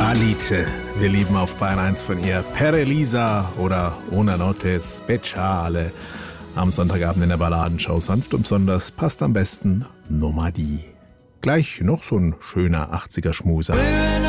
Alice, wir lieben auf Bayern 1 von ihr Per Elisa oder Una Notte Speciale. Am Sonntagabend in der Balladenshow sanft und besonders passt am besten Nummer die. Gleich noch so ein schöner 80er-Schmuser.